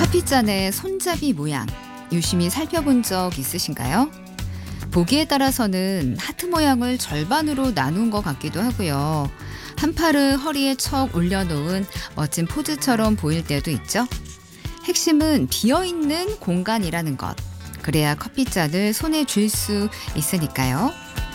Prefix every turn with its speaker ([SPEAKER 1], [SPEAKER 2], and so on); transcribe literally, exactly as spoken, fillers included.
[SPEAKER 1] 커피잔의 손잡이 모양 유심히 살펴본 적 있으신가요? 보기에 따라서는 하트 모양을 절반으로 나눈 것 같기도 하고요. 한 팔을 허리에 척 올려놓은 멋진 포즈처럼 보일 때도 있죠. 핵심은 비어있는 공간이라는 것. 그래야 커피잔을 손에 쥘 수 있으니까요.